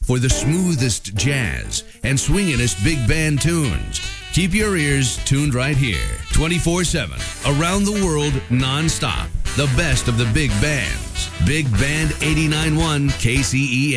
for the smoothest jazz and swinginest big band tunes. Keep your ears tuned right here, 24/7, around the world, non-stop. The best of the big bands. Big Band 89.1 KCEA.